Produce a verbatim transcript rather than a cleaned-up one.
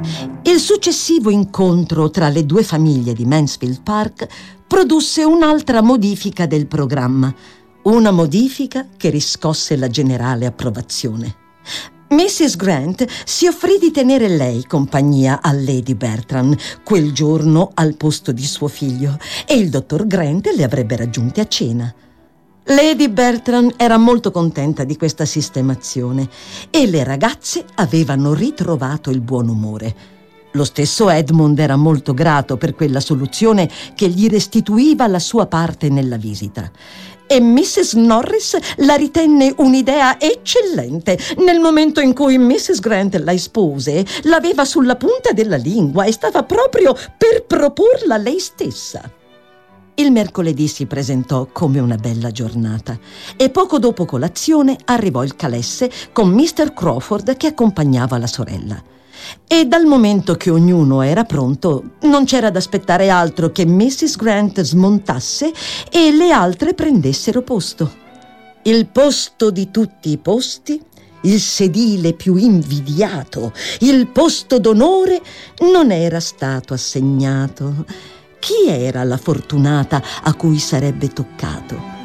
Il successivo incontro tra le due famiglie di Mansfield Park produsse un'altra modifica del programma, una modifica che riscosse la generale approvazione. missis Grant si offrì di tenere lei compagnia a Lady Bertram quel giorno al posto di suo figlio, e il dottor Grant le avrebbe raggiunte a cena. Lady Bertram era molto contenta di questa sistemazione e le ragazze avevano ritrovato il buon umore. Lo stesso Edmund era molto grato per quella soluzione che gli restituiva la sua parte nella visita. E missus Norris la ritenne un'idea eccellente. Nel momento in cui missus Grant la espose, l'aveva sulla punta della lingua e stava proprio per proporla lei stessa. Il mercoledì si presentò come una bella giornata e poco dopo colazione arrivò il calesse con mister Crawford che accompagnava la sorella. E dal momento che ognuno era pronto, non c'era da aspettare altro che missis Grant smontasse e le altre prendessero posto. Il posto di tutti i posti, il sedile più invidiato, il posto d'onore non era stato assegnato. Chi era la fortunata a cui sarebbe toccato?